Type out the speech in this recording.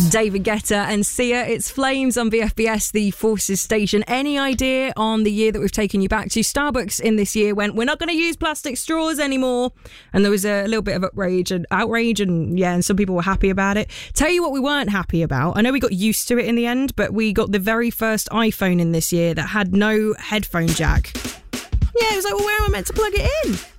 David Guetta and Sia. It's Flames on VFBS, the Forces station. Any idea on the year that we've taken you back to? Starbucks in this year went, we're not going to use plastic straws anymore. And there was a little bit of outrage and some people were happy about it. Tell you what we weren't happy about. I know we got used to it in the end, but we got the very first iPhone in this year that had no headphone jack. Yeah, it was like, well, where am I meant to plug it in?